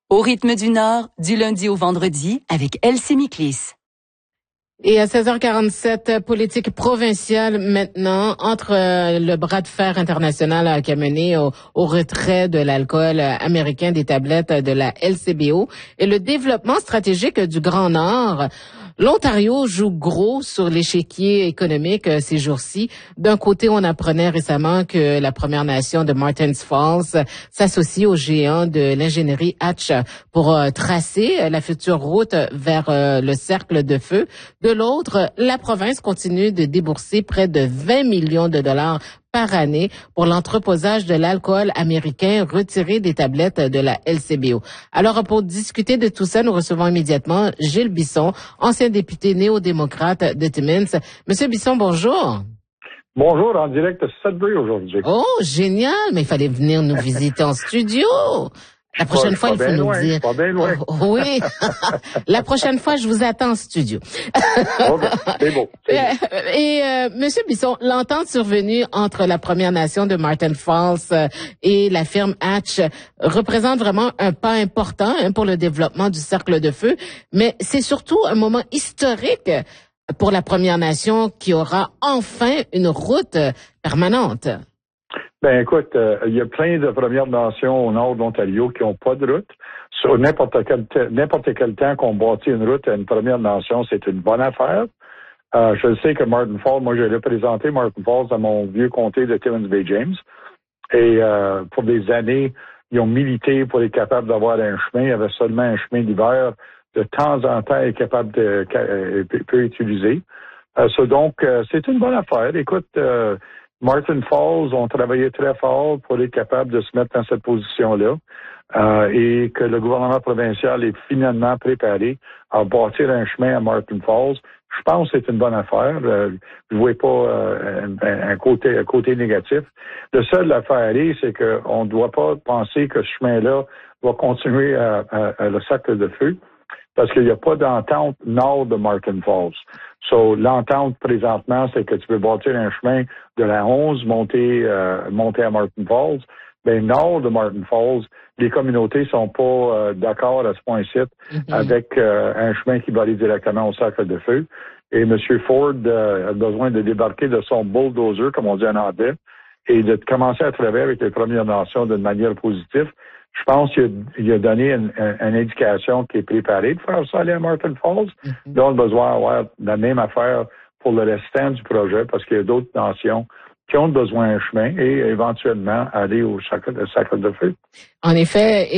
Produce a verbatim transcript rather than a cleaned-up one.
Au rythme du Nord, du lundi au vendredi, avec Elsie Miklis. Et à seize heures quarante-sept, politique provinciale maintenant, entre euh, le bras de fer international euh, qui a mené au, au retrait de l'alcool euh, américain des tablettes de la L C B O et le développement stratégique du Grand Nord. L'Ontario joue gros sur l'échiquier économique euh, ces jours-ci. D'un côté, on apprenait récemment que la Première Nation de Martins Falls s'associe aux géants de l'ingénierie Hatch pour euh, tracer la future route vers euh, le cercle de feu. De l'autre, la province continue de débourser près de vingt millions de dollars par année pour l'entreposage de l'alcool américain retiré des tablettes de la L C B O. Alors, pour discuter de tout ça, nous recevons immédiatement Gilles Bisson, ancien député néo-démocrate de Timmins. Monsieur Bisson, bonjour. Bonjour, en direct de Sudbury aujourd'hui. Oh, génial, mais il fallait venir nous visiter en studio. La prochaine fois, il faut nous loin, dire. Pas bien loin. Oh, oui. La prochaine fois, je vous attends en studio. Okay, c'est beau. C'est beau. Et euh, Monsieur Bisson, l'entente survenue entre la Première Nation de Martin Falls euh, et la firme Hatch représente vraiment un pas important hein, pour le développement du cercle de feu, mais c'est surtout un moment historique pour la Première Nation qui aura enfin une route permanente. Ben écoute, euh, il y a plein de Premières Nations au nord de l'Ontario qui n'ont pas de route. Sur n'importe quel, n'importe quel temps qu'on bâtit une route à une Première Nation, c'est une bonne affaire. Euh, je sais que Martin Falls, moi j'ai représenté Martin Falls dans mon vieux comté de Timmins Bay James. Et euh, pour des années, ils ont milité pour être capables d'avoir un chemin. Il y avait seulement un chemin d'hiver. De temps en temps, est capable de peut utiliser. Euh, so donc, euh, c'est une bonne affaire. Écoute, euh, Martin Falls ont travaillé très fort pour être capable de se mettre dans cette position-là euh, et que le gouvernement provincial est finalement préparé à bâtir un chemin à Martin Falls. Je pense que c'est une bonne affaire. Euh, je ne vois pas euh, un, un, côté, un côté négatif. Le seul affaire est, c'est qu'on ne doit pas penser que ce chemin-là va continuer à, à, à le cercle de feu parce qu'il n'y a pas d'entente nord de Martin Falls. So, l'entente présentement, c'est que tu peux bâtir un chemin de la onze, monter, euh, monter à Martin Falls. Ben, nord de Martin Falls, les communautés sont pas euh, d'accord à ce point-ci mm-hmm. avec euh, un chemin qui va aller directement au cercle de feu. Et M. Ford euh, a besoin de débarquer de son bulldozer, comme on dit en anglais, et de commencer à travailler avec les Premières Nations d'une manière positive. Je pense qu'il a, il a donné une, une indication qui est préparée de faire ça aller à Martin Falls. Mm-hmm. Donc, besoin d'avoir la même affaire pour le restant du projet parce qu'il y a d'autres nations qui ont besoin d'un chemin et éventuellement aller au cercle de feu. En effet,